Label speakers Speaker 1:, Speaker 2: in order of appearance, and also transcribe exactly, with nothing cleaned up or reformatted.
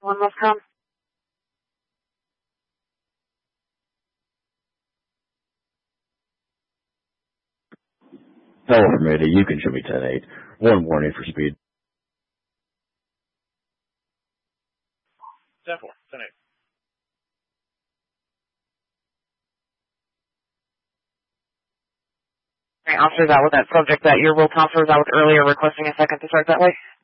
Speaker 1: One must come.
Speaker 2: Hello, Mayday. You can show me ten eight. One warning for speed.
Speaker 3: ten four, ten eight.
Speaker 1: All right, officers out with that subject that your will counselor was out with earlier requesting a second to start that way.